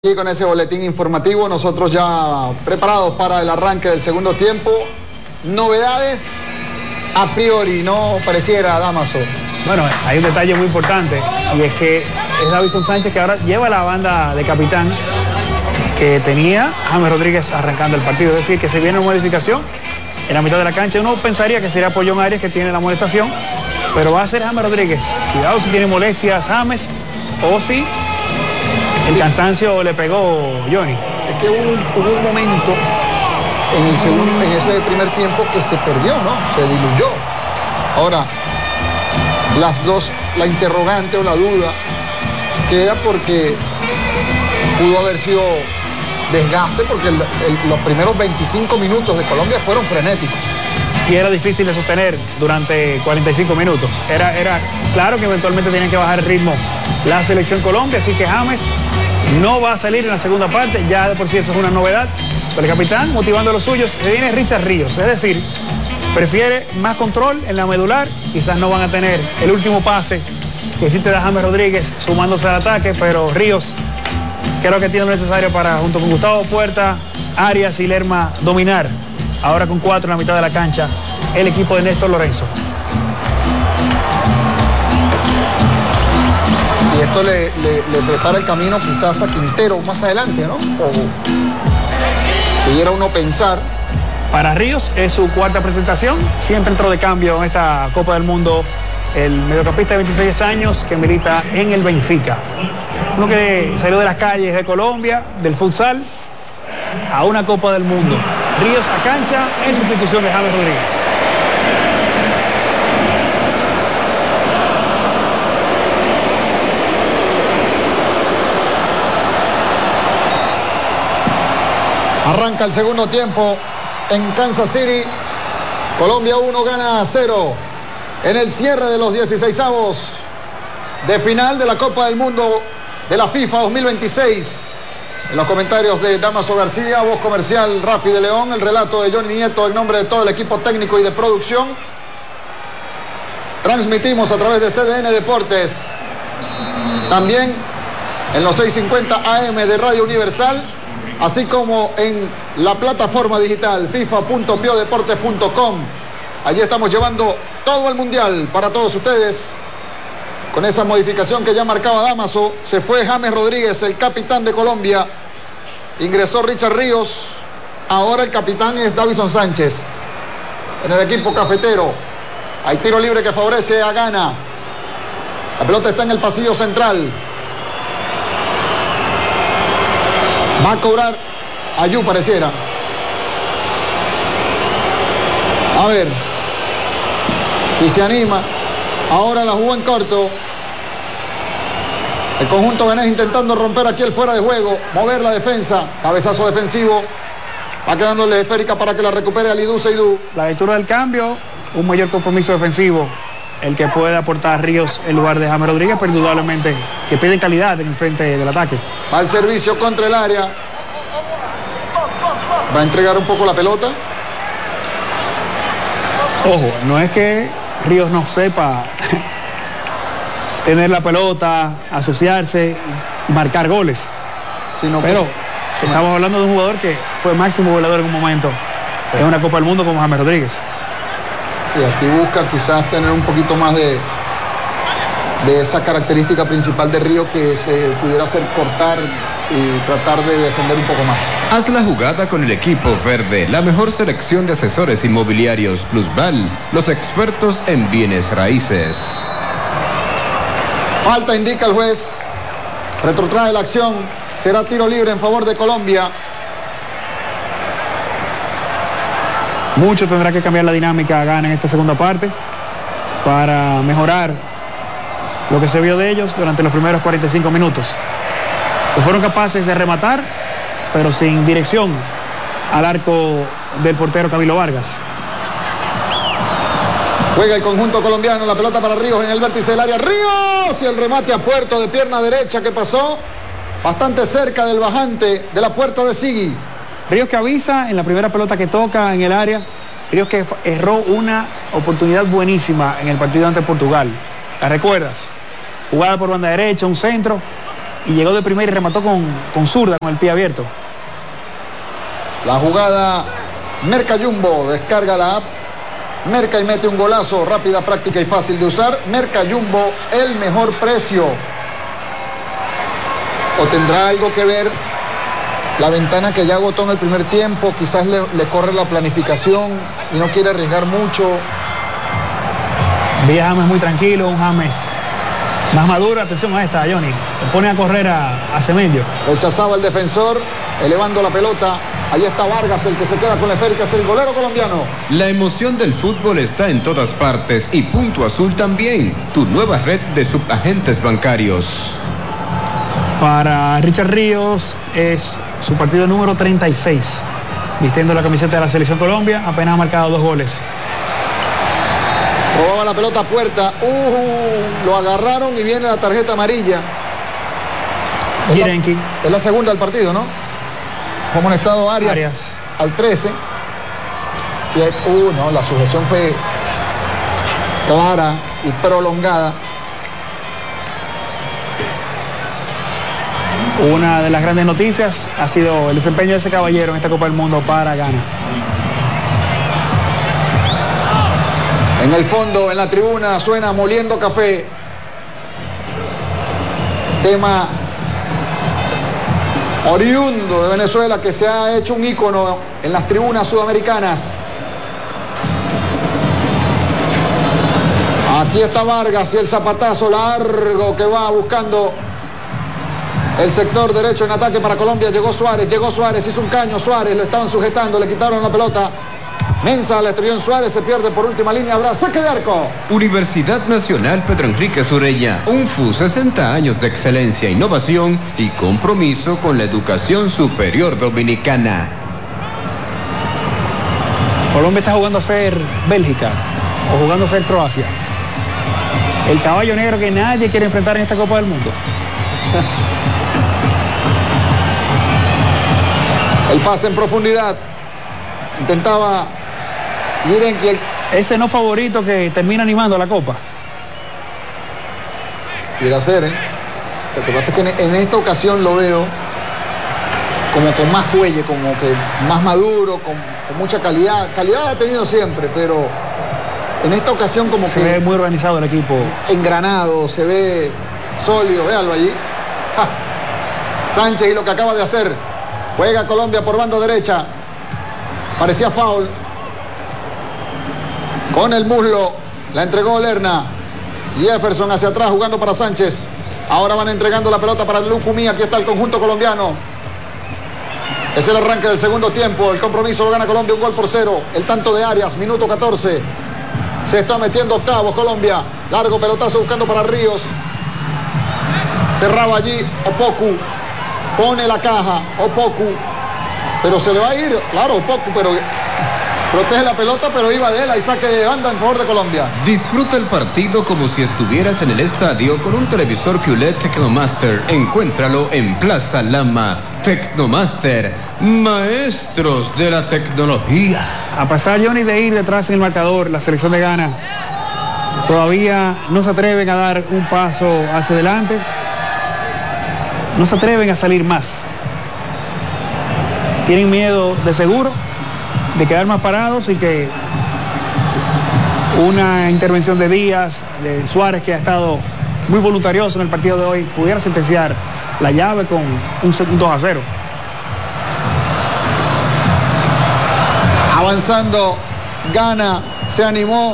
Y con ese boletín informativo, nosotros ya preparados para el arranque del segundo tiempo. Novedades a priori, no pareciera, Damaso. Bueno, hay un detalle muy importante y es que es Davinson Sánchez que ahora lleva la banda de capitán que tenía James Rodríguez arrancando el partido. Es decir, que se viene una modificación en la mitad de la cancha. Uno pensaría que sería Pollón Arias que tiene la molestación, pero va a ser James Rodríguez. Cuidado si tiene molestias James o si el cansancio le pegó Johnny. Es que hubo un momento en ese primer tiempo que se perdió, ¿no? Se diluyó. Ahora, la interrogante o la duda queda porque pudo haber sido desgaste, porque los primeros 25 minutos de Colombia fueron frenéticos. Y era difícil de sostener durante 45 minutos. Era claro que eventualmente tenían que bajar el ritmo la selección Colombia, así que James no va a salir en la segunda parte, ya de por sí eso es una novedad. Pero el capitán, motivando a los suyos, se viene Richard Ríos, es decir, prefiere más control en la medular, quizás no van a tener el último pase que sí te da James Rodríguez sumándose al ataque, pero Ríos creo que tiene lo necesario para, junto con Gustavo Puerta, Arias y Lerma, dominar. Ahora con 4 en la mitad de la cancha, el equipo de Néstor Lorenzo. Y esto le prepara el camino quizás a Quintero más adelante, ¿no? O pudiera uno pensar. Para Ríos es su cuarta presentación, siempre entró de cambio en esta Copa del Mundo el mediocampista de 26 años que milita en el Benfica. Uno que salió de las calles de Colombia, del futsal, a una Copa del Mundo. Ríos a cancha en sustitución de James Rodríguez. Arranca el segundo tiempo en Kansas City. Colombia 1 gana 0 en el cierre de los 16avos de final de la Copa del Mundo de la FIFA 2026. En los comentarios de Damaso García, voz comercial Rafi de León, el relato de Johnny Nieto en nombre de todo el equipo técnico y de producción. Transmitimos a través de CDN Deportes, también en los 650 AM de Radio Universal, así como en la plataforma digital fifa.piodeportes.com. Allí estamos llevando todo el mundial para todos ustedes. Con esa modificación que ya marcaba Damaso, se fue James Rodríguez, el capitán de Colombia. Ingresó Richard Ríos. Ahora el capitán es Davinson Sánchez en el equipo cafetero. Hay tiro libre que favorece a Ghana. La pelota está en el pasillo central. Va a cobrar Ayú, pareciera. A ver. Y se anima. Ahora la jugó en corto. El conjunto ganés intentando romper aquí el fuera de juego. Mover la defensa. Cabezazo defensivo. Va quedándole esférica para que la recupere Alidou Seydou. La lectura del cambio. Un mayor compromiso defensivo. El que puede aportar Ríos en lugar de James Rodríguez, pero indudablemente que piden calidad en el frente del ataque. Va el servicio contra el área. Va a entregar un poco la pelota. Ojo, no es que Ríos no sepa tener la pelota, asociarse, marcar goles. Pero estamos hablando de un jugador que fue máximo goleador en un momento en una Copa del Mundo como James Rodríguez. Y aquí busca quizás tener un poquito más de esa característica principal de Ríos, que se pudiera hacer cortar y tratar de defender un poco más. Haz la jugada con el equipo verde, la mejor selección de asesores inmobiliarios Plusval, los expertos en bienes raíces. Falta, indica el juez. Retrotrae la acción. Será tiro libre en favor de Colombia. Mucho tendrá que cambiar la dinámica Ghana en esta segunda parte para mejorar lo que se vio de ellos durante los primeros 45 minutos. Que fueron capaces de rematar, pero sin dirección al arco del portero Camilo Vargas. Juega el conjunto colombiano, la pelota para Ríos en el vértice del área. ¡Ríos! Y el remate a puerto de pierna derecha que pasó bastante cerca del bajante de la puerta de Sigui. Ríos que avisa en la primera pelota que toca en el área. Ríos que erró una oportunidad buenísima en el partido ante Portugal. ¿La recuerdas? Jugada por banda derecha, un centro. y llegó de primera y remató con zurda, con el pie abierto. La jugada, Merca Jumbo, descarga la app Merca y mete un golazo, rápida, práctica y fácil de usar. Merca Jumbo, el mejor precio. ¿O tendrá algo que ver la ventana que ya agotó en el primer tiempo? Quizás le corre la planificación y no quiere arriesgar mucho. Vi a James muy tranquilo, un James más maduro. Atención a esta, Johnny. Le pone a correr a Semenyo. Rechazaba el defensor, elevando la pelota. Ahí está Vargas, el que se queda con la esférica, es el golero colombiano. La emoción del fútbol está en todas partes y Punto Azul también, tu nueva red de subagentes bancarios. Para Richard Ríos es su partido número 36, vistiendo la camiseta de la Selección Colombia, apenas ha marcado 2 goles. Robaba la pelota a puerta, lo agarraron y viene la tarjeta amarilla. Es la segunda del partido, ¿no? Fue amonestado Arias al 13. Y no, la sujeción fue clara y prolongada. Una de las grandes noticias ha sido el desempeño de ese caballero en esta Copa del Mundo para Ghana. En el fondo, en la tribuna, suena Moliendo Café. Tema oriundo de Venezuela que se ha hecho un ícono en las tribunas sudamericanas. Aquí está Vargas y el zapatazo largo que va buscando el sector derecho en ataque para Colombia. Llegó Suárez, hizo un caño Suárez, lo estaban sujetando, le quitaron la pelota. Mensah, la estrelló en Suárez, se pierde por última línea, habrá saque de arco. Universidad Nacional Pedro Enríquez Ureña, UNFU, 60 años de excelencia, innovación y compromiso con la educación superior dominicana. Colombia está jugando a ser Bélgica o jugando a ser Croacia. El caballo negro que nadie quiere enfrentar en esta Copa del Mundo. El pase en profundidad. Intentaba miren que ese no favorito que termina animando la Copa. Quiere hacer, Lo que pasa es que en esta ocasión lo veo como con más fuelle, como que más maduro, con mucha calidad. Calidad ha tenido siempre, pero en esta ocasión como se ve muy organizado el equipo. Engranado, se ve sólido, véalo allí. ¡Ja! Sánchez y lo que acaba de hacer. Juega Colombia por banda derecha. Parecía foul. Con el muslo. La entregó Lerna. Jefferson hacia atrás jugando para Sánchez. Ahora van entregando la pelota para Lucumí. Aquí está el conjunto colombiano. Es el arranque del segundo tiempo. El compromiso lo gana Colombia 1-0. El tanto de Arias, minuto 14. Se está metiendo octavos Colombia. Largo pelotazo buscando para Ríos. Cerraba allí Opoku. Pone la caja Opoku. Pero se le va a ir. Claro, Opoku, pero protege la pelota, pero iba de él. Hay saque de banda en favor de Colombia. Disfruta el partido como si estuvieras en el estadio con un televisor QLED Tecnomaster. Encuéntralo en Plaza Lama. Tecnomaster, maestros de la tecnología. A pesar, Johnny, de ir detrás en el marcador, la selección de Ghana todavía no se atreven a dar un paso hacia adelante. No se atreven a salir más. Tienen miedo de seguro de quedar más parados y que una intervención de Díaz, de Suárez, que ha estado muy voluntarioso en el partido de hoy, pudiera sentenciar la llave con un 2-0. Avanzando, Ghana se animó.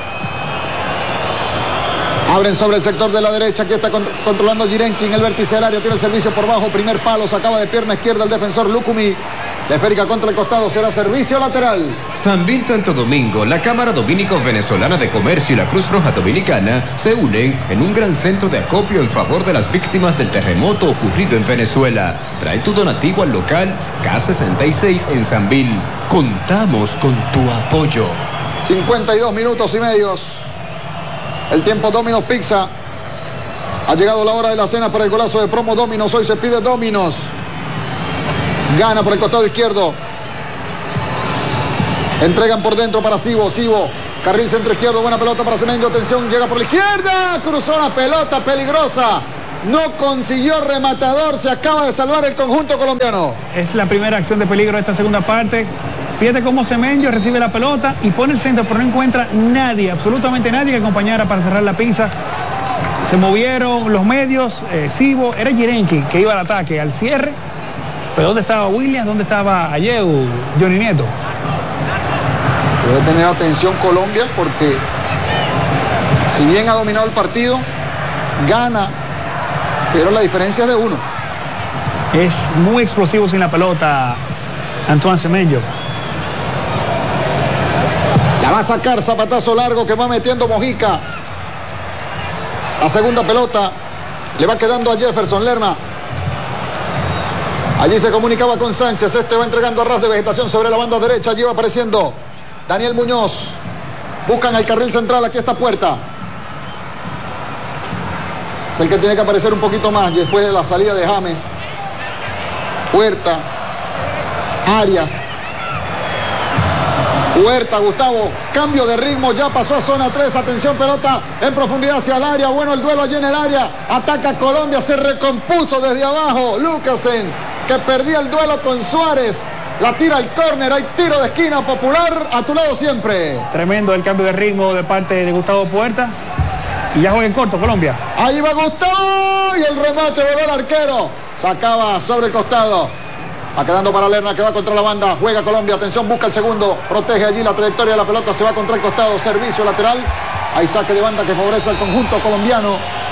Abren sobre el sector de la derecha. Aquí está controlando Jirenki en el vértice del área. Tiene el servicio por bajo. Primer palo. Sacaba de pierna izquierda el defensor Lucumí. La esférica contra el costado. Será servicio lateral. Sambil Santo Domingo, la Cámara Dominico-Venezolana de Comercio y la Cruz Roja Dominicana se unen en un gran centro de acopio en favor de las víctimas del terremoto ocurrido en Venezuela. Trae tu donativo al local K66 en Sambil. Contamos con tu apoyo. 52 minutos y medios. El tiempo Domino's Pizza. Ha llegado la hora de la cena para el golazo de promo Domino's. Hoy se pide Domino's. Gana por el costado izquierdo. Entregan por dentro para Sibo. Carril centro izquierdo. Buena pelota para Semenyo. Atención, llega por la izquierda. Cruzó una pelota peligrosa. no consiguió rematador, se acaba de salvar el conjunto colombiano. Es la primera acción de peligro de esta segunda parte. Fíjate cómo Semenyo recibe la pelota y pone el centro, pero no encuentra nadie, absolutamente nadie que acompañara para cerrar la pinza. Se movieron los medios, Cibo, era Yerenki que iba al ataque, al cierre. Pero ¿dónde estaba Williams? ¿Dónde estaba Ayew, Johnny Nieto? Debe tener atención Colombia porque si bien ha dominado el partido, gana, pero la diferencia es de 1. Es muy explosivo sin la pelota Antoine Semenyo. La va a sacar, zapatazo largo que va metiendo Mojica. La segunda pelota le va quedando a Jefferson Lerma. Allí se comunicaba con Sánchez, este va entregando a ras de vegetación sobre la banda derecha, allí va apareciendo Daniel Muñoz. Buscan el carril central, aquí está Puerta. Es el que tiene que aparecer un poquito más después de la salida de James. Puerta, Arias. Huerta, Gustavo, cambio de ritmo, ya pasó a zona 3, atención, pelota en profundidad hacia el área, bueno el duelo allí en el área, ataca Colombia, se recompuso desde abajo, Lucasen, que perdía el duelo con Suárez, la tira al córner, hay tiro de esquina Popular, a tu lado siempre. Tremendo el cambio de ritmo de parte de Gustavo Puerta, y ya juega en corto Colombia. Ahí va Gustavo, y el remate voló el arquero, sacaba sobre el costado. Va quedando para Lerna que va contra la banda. Juega Colombia. Atención, busca el segundo. Protege allí la trayectoria de la pelota. Se va contra el costado. Servicio lateral. Hay saque de banda que favorece al conjunto colombiano.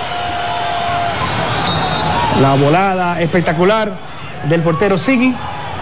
La volada espectacular del portero Sigui.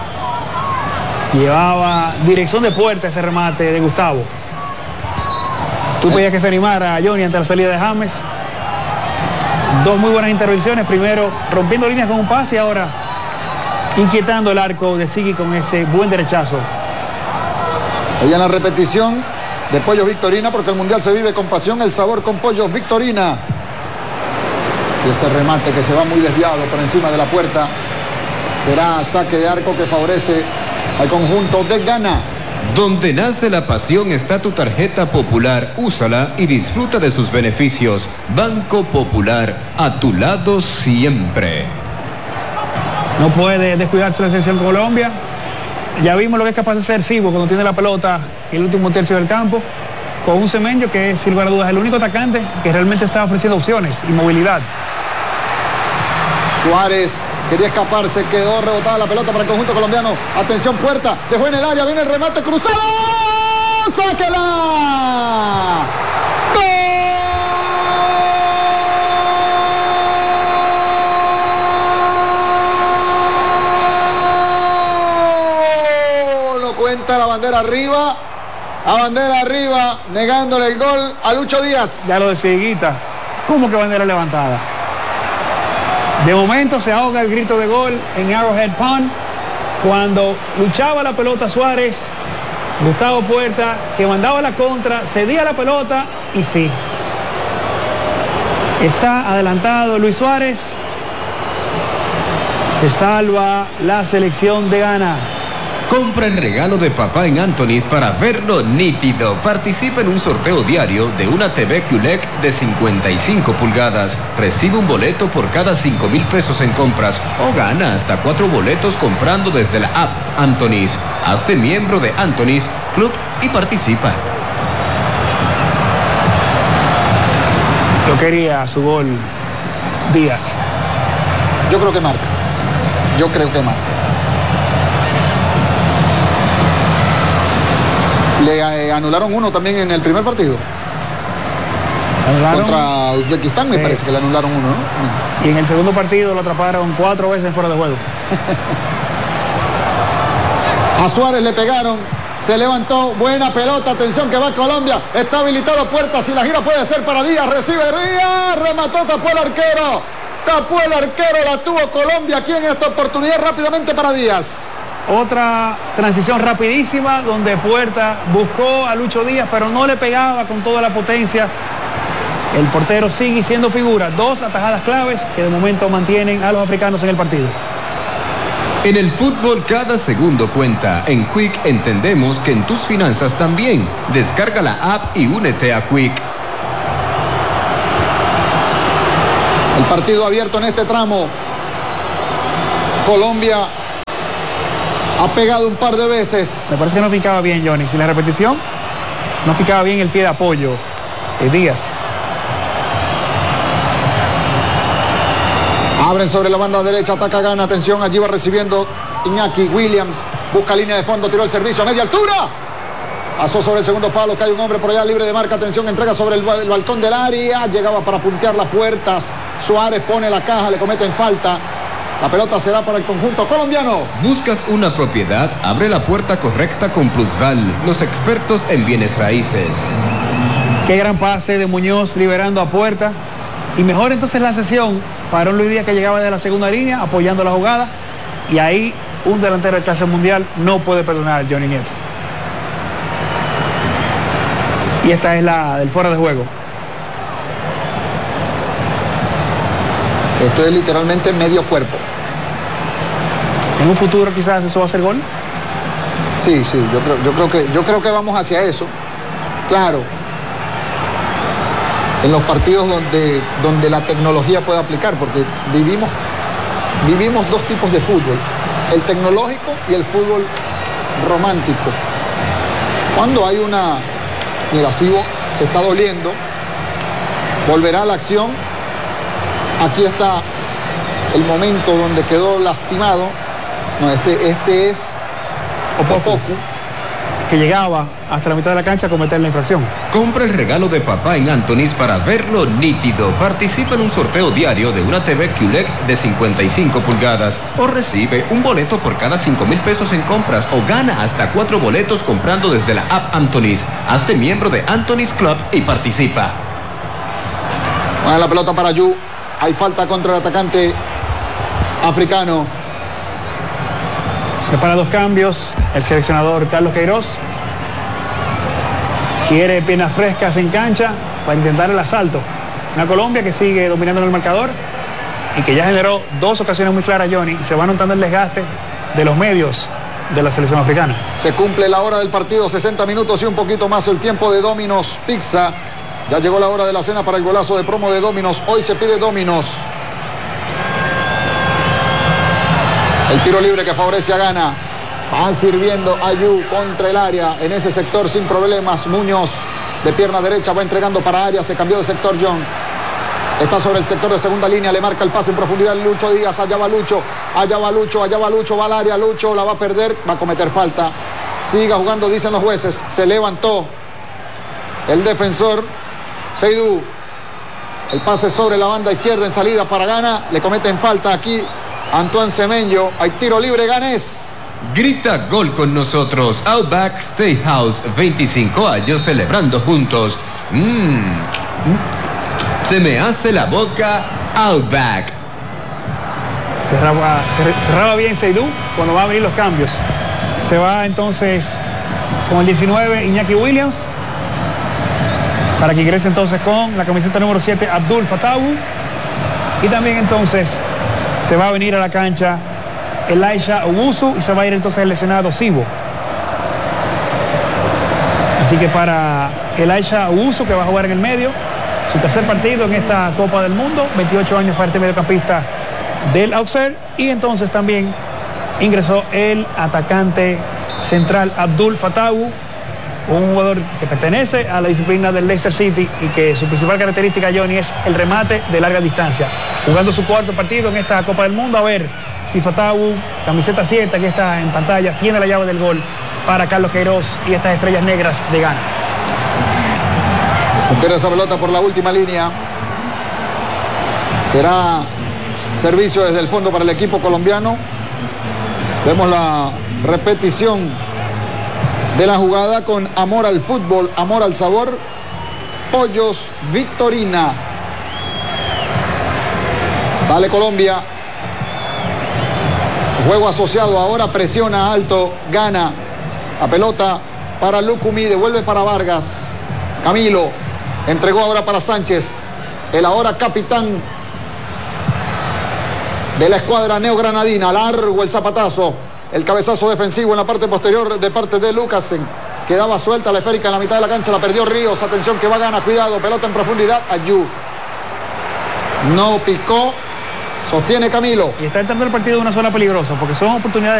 Llevaba dirección de puerta ese remate de Gustavo. Tú pedías que se animara a Johnny ante la salida de James. Dos muy buenas intervenciones. Primero rompiendo líneas con un pase y ahora inquietando el arco de Sigui con ese buen derechazo. Allá en la repetición de Pollos Victorina, porque el Mundial se vive con pasión, el sabor con Pollos Victorina. Y ese remate que se va muy desviado por encima de la puerta. Será saque de arco que favorece al conjunto de Ghana. Donde nace la pasión está tu tarjeta Popular. Úsala y disfruta de sus beneficios. Banco Popular, a tu lado siempre. No puede descuidarse la selección Colombia. Ya vimos lo que es capaz de hacer Cibo cuando tiene la pelota en el último tercio del campo, con un Semenyo que, sin lugar a dudas, es el único atacante que realmente está ofreciendo opciones y movilidad. Suárez quería escaparse, quedó rebotada la pelota para el conjunto colombiano. Atención, Puerta, dejó en el área, viene el remate cruzado. ¡Sáquela! Cuenta la bandera arriba, negándole el gol a Lucho Díaz. Ya lo de Cieguita, ¿cómo que bandera levantada? De momento se ahoga el grito de gol en Arrowhead Pond, cuando luchaba la pelota Suárez, Gustavo Puerta, que mandaba la contra, cedía la pelota y sí. Está adelantado Luis Suárez, se salva la selección de Ghana. Compra el regalo de papá en Anthony's para verlo nítido. Participa en un sorteo diario de una TV QLED de 55 pulgadas. Recibe un boleto por cada 5,000 pesos en compras o gana hasta 4 boletos comprando desde la app Anthony's. Hazte miembro de Anthony's Club y participa. Yo quería su gol Díaz. Yo creo que marca. Le anularon uno también en el primer partido. Contra Uzbekistán, sí. Me parece que le anularon uno, ¿no? Y en el segundo partido lo atraparon 4 veces fuera de juego. A Suárez le pegaron, se levantó, buena pelota, atención que va Colombia, está habilitado Puerta, si la gira puede ser para Díaz, recibe Díaz, remató, tapó el arquero, la tuvo Colombia aquí en esta oportunidad rápidamente para Díaz. Otra transición rapidísima donde Puerta buscó a Lucho Díaz, pero no le pegaba con toda la potencia. El portero sigue siendo figura. 2 atajadas claves que de momento mantienen a los africanos en el partido. En el fútbol cada segundo cuenta. En Quick entendemos que en tus finanzas también. Descarga la app y únete a Quick. El partido abierto en este tramo. Colombia ha pegado un par de veces. Me parece que no ficaba bien, Johnny. Si la repetición no ficaba bien el pie de apoyo. Díaz. Abren sobre la banda derecha, ataca Ghana. Atención, allí va recibiendo Iñaki Williams. Busca línea de fondo, tiró el servicio a media altura. Pasó sobre el segundo palo, que hay un hombre por allá libre de marca. Atención, entrega sobre el balcón del área. Llegaba para puntear las puertas. Suárez pone la caja, le cometen falta. La pelota será para el conjunto colombiano. ¿Buscas una propiedad? Abre la puerta correcta con Plusval, los expertos en bienes raíces. Qué gran pase de Muñoz liberando a puerta. Y mejor entonces la sesión para un Luis Díaz que llegaba de la segunda línea apoyando la jugada. Y ahí un delantero de clase mundial no puede perdonar a Johnny Nieto. Y esta es la del fuera de juego. Esto es literalmente medio cuerpo. En un futuro quizás eso va a ser gol. Sí, yo creo que vamos hacia eso. Claro. En los partidos donde la tecnología puede aplicar, porque vivimos dos tipos de fútbol, el tecnológico y el fútbol romántico. Cuando hay una... Mira, Sibo se está doliendo, volverá a la acción. Aquí está el momento donde quedó lastimado. No, este es Opoku, que llegaba hasta la mitad de la cancha a cometer la infracción. Compra el regalo de papá en Anthony's para verlo nítido. Participa en un sorteo diario de una TV QLED de 55 pulgadas o recibe un boleto por cada 5,000 pesos en compras o gana hasta 4 boletos comprando desde la app Anthony's. Hazte miembro de Anthony's Club y participa. Bueno, la pelota para Yu. Hay falta contra el atacante africano. Prepara 2 cambios el seleccionador Carlos Queiroz. Quiere piernas frescas en cancha para intentar el asalto. Una Colombia que sigue dominando en el marcador y que ya generó 2 ocasiones muy claras, Johnny, y se va notando el desgaste de los medios de la selección africana. Se cumple la hora del partido, 60 minutos y un poquito más el tiempo de Domino's Pizza. Ya llegó la hora de la cena para el golazo de promo de Domino's. Hoy se pide Domino's. El tiro libre que favorece a Ghana. Van sirviendo a Yu contra el área. En ese sector sin problemas. Muñoz de pierna derecha va entregando para área. Se cambió de sector John. Está sobre el sector de segunda línea. Le marca el pase en profundidad Lucho Díaz. Allá va Lucho. Allá va Lucho. Allá va Lucho. Va al área. Lucho la va a perder. Va a cometer falta. Siga jugando, dicen los jueces. Se levantó el defensor Seydou. El pase sobre la banda izquierda en salida para Ghana. Le cometen falta aquí Antoine Semenyo. Hay tiro libre ganés. Grita gol con nosotros. Outback Steakhouse, 25 años celebrando juntos. Se me hace la boca Outback. Cerraba bien Seydou cuando van a venir los cambios. Se va entonces con el 19 Iñaki Williams, para que ingrese entonces con la camiseta número 7 Abdul Fatawu. Y también entonces se va a venir a la cancha Elisha Owusu y se va a ir entonces el lesionado Sibo. Así que para Elisha Owusu, que va a jugar en el medio, su tercer partido en esta Copa del Mundo, 28 años para este mediocampista del Auxerre. Y entonces también ingresó el atacante central Abdul Fatawu, un jugador que pertenece a la disciplina del Leicester City y que su principal característica, Johnny, es el remate de larga distancia. Jugando su cuarto partido en esta Copa del Mundo, a ver si Fatawu, camiseta 7, aquí está en pantalla, tiene la llave del gol para Carlos Queiroz y estas estrellas negras de Ghana. Supera esa pelota por la última línea. Será servicio desde el fondo para el equipo colombiano. Vemos la repetición de la jugada con amor al fútbol, amor al sabor. Pollos Victorina. Sale Colombia. Juego asociado ahora, presiona alto, Ghana. La pelota para Lukumi, devuelve para Vargas. Camilo entregó ahora para Sánchez, el ahora capitán de la escuadra neogranadina. Largo el zapatazo, el cabezazo defensivo en la parte posterior de parte de Lucasen. Quedaba suelta la esférica en la mitad de la cancha, la perdió Ríos. Atención que va Ghana, cuidado, pelota en profundidad, Ayu. No picó. Sostiene Camilo. Y está entrando el partido de una zona peligrosa, porque son oportunidades